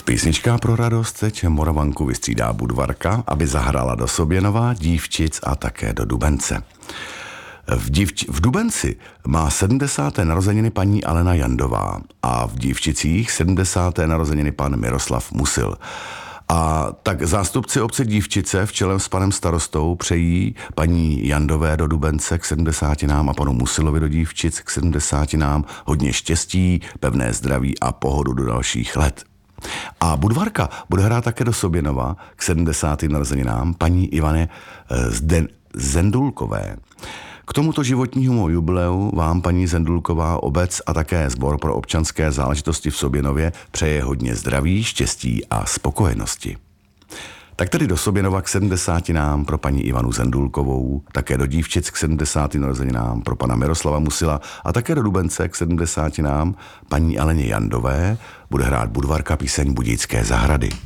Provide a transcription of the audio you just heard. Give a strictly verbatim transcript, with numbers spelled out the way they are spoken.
Písnička pro radost teď Moravanku vystřídá Budvarka, aby zahrála do Soběnova, Dívčic a také do Dubence. V, dívč- v Dubenci má sedmdesáté narozeniny paní Alena Jandová a v Dívčicích sedmdesáté narozeniny pan Miroslav Musil. A tak zástupci obce Dívčice v čele s panem starostou přejí paní Jandové do Dubence k sedmdesátinám a panu Musilovi do Dívčic k sedmdesátinám hodně štěstí, pevné zdraví a pohodu do dalších let. A Budvarka bude hrát také do Soběnova k sedmdesátým narozeninám paní Ivane Zden- Zendulkové. K tomuto životnímu jubileu vám paní Zendulková, obec a také Sbor pro občanské záležitosti v Soběnově přeje hodně zdraví, štěstí a spokojenosti. Tak tedy do Soběnova k sedmdesátinám pro paní Ivanu Zendulkovou, také do Dívčic k sedmdesátým narozeninám pro pana Miroslava Musila a také do Dubence k sedmdesátinám paní Aleně Jandové bude hrát Budvarka píseň Budějické zahrady.